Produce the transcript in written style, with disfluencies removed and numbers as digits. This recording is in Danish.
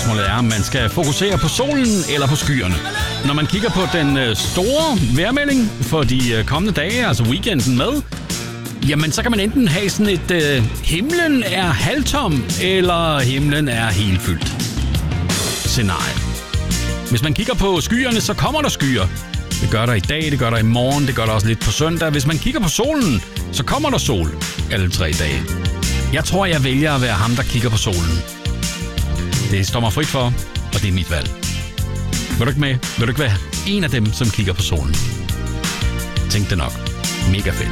Spørgsmålet er, om man skal fokusere på solen eller på skyerne. Når man kigger på den store vejrmelding for de kommende dage, altså weekenden med, jamen så kan man enten have sådan et himlen er halvtom, eller himlen er helt fyldt scenarie. Hvis man kigger på skyerne, så kommer der skyer. Det gør der i dag, det gør der i morgen, det gør der også lidt på søndag. Hvis man kigger på solen, så kommer der sol alle 3 dage. Jeg tror, jeg vælger at være ham, der kigger på solen. Det står mig frit for, og det er mit valg. Vil du ikke med? Vil du ikke være en af dem, som kigger på solen? Tænk det nok. Mega fedt.